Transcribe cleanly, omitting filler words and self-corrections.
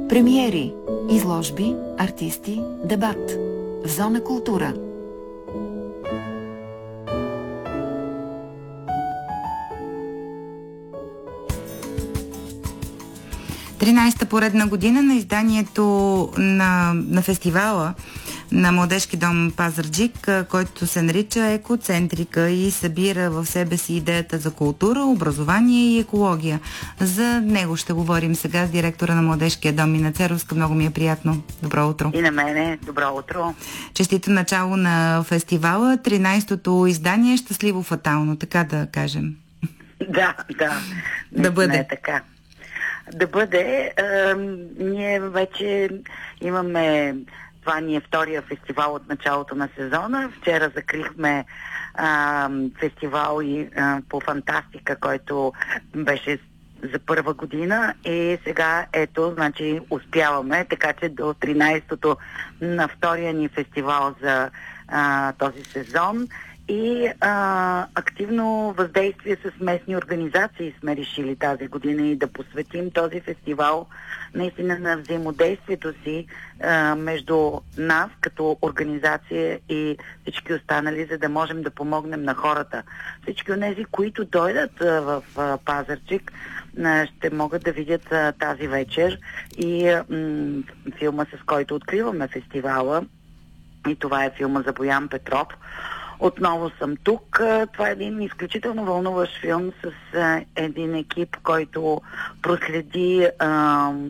Премиери, изложби, артисти, дебат. В Зона култура. Тринайста поредна година на изданието на фестивала на Младежки дом Пазарджик, който се нарича Екоцентрика и събира в себе си идеята за култура, образование и екология. За него ще говорим сега с директора на Младежкия дом Мина Церовска. Много ми е приятно. Добро утро. И на мене. Добро утро. Честито начало на фестивала. 13-то издание е щастливо фатално, така да кажем. Да. Да бъде. Е така. Да бъде. Ние вече имаме... Това ни е втория фестивал от началото на сезона. Вчера закрихме фестивал и по фантастика, който беше за първа година, и сега значи успяваме, така че до 13-то на втория ни фестивал за този сезон. И активно въздействие с местни организации сме решили тази година и да посветим този фестивал наистина на взаимодействието си между нас като организация и всички останали, за да можем да помогнем на хората. Всички от тези, които дойдат в Пазарджик, ще могат да видят тази вечер и филма, с който откриваме фестивала. И това е филма за Боян Петров. Отново съм тук. Това е един изключително вълнуващ филм с един екип, който проследи